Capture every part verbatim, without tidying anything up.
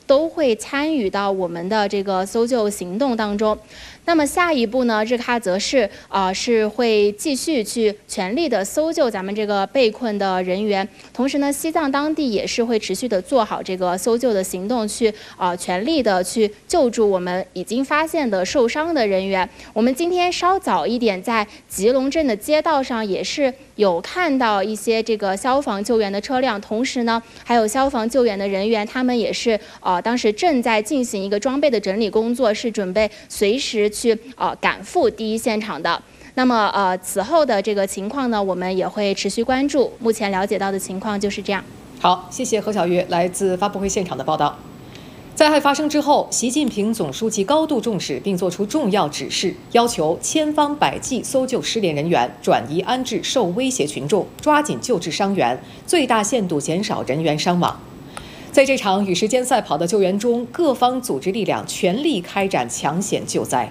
都会参与到我们的这个搜救行动当中。那么下一步呢，日喀则市啊、呃、是会继续去全力的搜救咱们这个被困的人员，同时呢，西藏当地也是会持续的做好这个搜救的行动，去啊、呃、全力的去救助我们已经发现的受伤的人员。我们今天稍早一点在吉隆镇的街道上也是有看到一些这个消防救援的车辆，同时呢，还有消防救援的人员，他们也是呃当时正在进行一个装备的整理工作，是准备随时去呃赶赴第一现场的。那么呃此后的这个情况呢，我们也会持续关注。目前了解到的情况就是这样。 好，谢谢何小月来自发布会现场的报道。灾害发生之后，习近平总书记高度重视，并作出重要指示，要求千方百计搜救失联人员，转移安置受威胁群众，抓紧救治伤员，最大限度减少人员伤亡。在这场与时间赛跑的救援中，各方组织力量全力开展抢险救灾。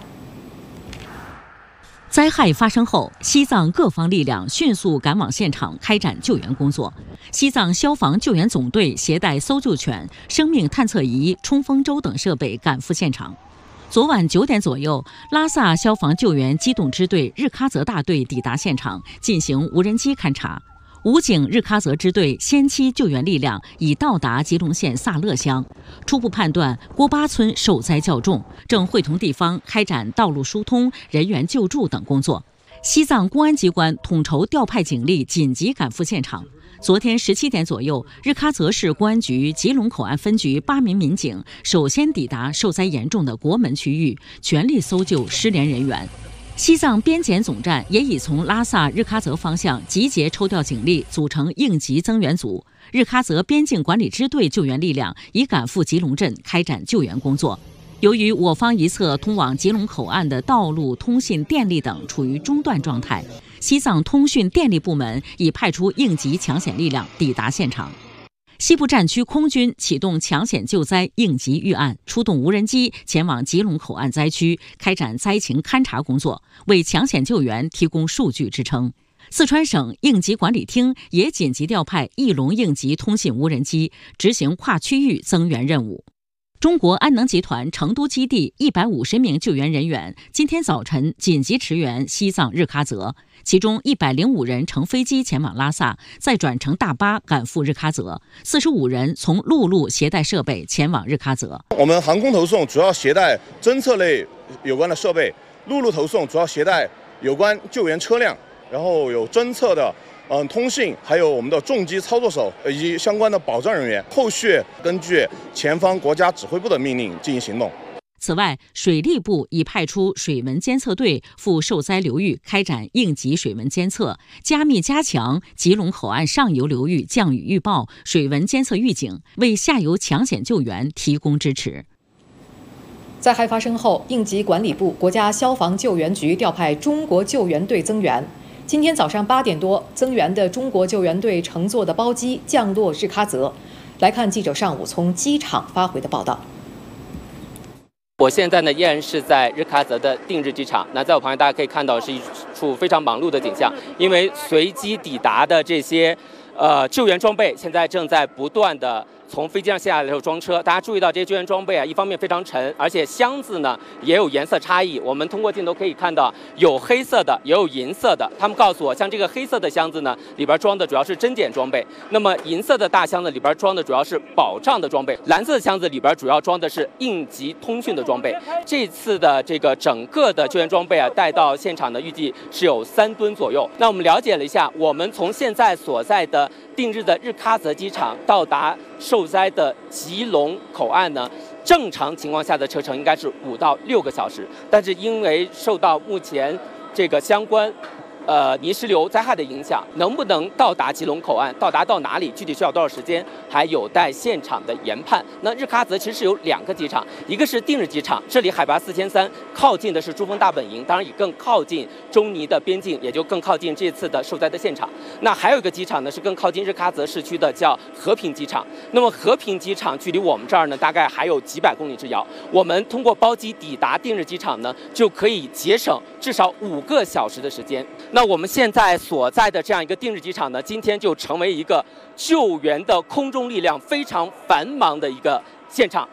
灾害发生后，西藏各方力量迅速赶往现场开展救援工作。西藏消防救援总队携带搜救犬、生命探测仪、冲锋舟等设备赶赴现场。昨晚九点左右，拉萨消防救援机动支队日喀则大队抵达现场，进行无人机勘察。武警日喀则支队先期救援力量已到达吉隆县萨勒乡，初步判断郭巴村受灾较重，正会同地方开展道路疏通、人员救助等工作。西藏公安机关统筹调派警力紧急赶赴现场。昨天十七点左右，日喀则市公安局吉隆口岸分局八名民警首先抵达受灾严重的国门区域，全力搜救失联人员。西藏边检总站也已从拉萨日喀则方向集结抽调警力，组成应急增援组。日喀则边境管理支队救援力量已赶赴吉隆镇开展救援工作。由于我方一侧通往吉隆口岸的道路、通信、电力等处于中断状态，西藏通讯电力部门已派出应急抢险力量抵达现场。西部战区空军启动抢险救灾应急预案，出动无人机前往吉隆口岸灾区，开展灾情勘察工作，为抢险救援提供数据支撑。四川省应急管理厅也紧急调派翼龙应急通信无人机，执行跨区域增援任务。中国安能集团成都基地一百五十名救援人员今天早晨紧急驰援西藏日喀则，其中一百零五人乘飞机前往拉萨，再转乘大巴赶赴日喀则，四十五人从陆路携带设备前往日喀则。 我们航空投送主要携带侦测类有关的设备，陆路投送主要携带有关救援车辆，然后有侦测的嗯，通信，还有我们的重机操作手以及相关的保障人员，后续根据前方国家指挥部的命令进行行动。 此外，水利部已派出水文监测队赴受灾流域开展应急水文监测，加密加强吉隆口岸上游流域降雨预报、水文监测预警，为下游抢险救援提供支持。 灾害发生后，应急管理部、国家消防救援局调派中国救援队增援。今天早上八点多，增援的中国救援队乘坐的包机降落日喀则。来看记者上午从机场发回的报道。 我现在呢依然是在日喀则的定日机场。那在我旁边，大家可以看到是一处非常忙碌的景象，因为随机抵达的这些呃救援装备，现在正在不断的从飞机上下来的时候装车。大家注意到这些救援装备啊，一方面非常沉，而且箱子呢也有颜色差异。我们通过镜头可以看到，有黑色的，也有银色的。他们告诉我，像这个黑色的箱子呢，里边装的主要是侦检装备；那么银色的大箱子里边装的主要是保障的装备；蓝色的箱子里边主要装的是应急通讯的装备。这次的这个整个的救援装备啊，带到现场的预计是有三吨左右。那我们了解了一下，我们从现在所在的定日的日喀则机场到达受灾的吉隆口岸呢，正常情况下的车程应该是五到六个小时，但是因为受到目前这个相关呃泥石流灾害的影响，能不能到达吉隆口岸，到达到哪里，具体需要多少时间，还有待现场的研判。那日喀则其实是有两个机场，一个是定日机场，这里海拔四千三，靠近的是珠峰大本营，当然也更靠近中尼的边境，也就更靠近这次的受灾的现场。那还有一个机场呢，是更靠近日喀则市区的，叫和平机场。那么和平机场距离我们这儿呢，大概还有几百公里之遥。我们通过包机抵达定日机场呢，就可以节省至少五个小时的时间。那我们现在所在的这样一个定日机场呢，今天就成为一个救援的空中力量非常繁忙的一个现场。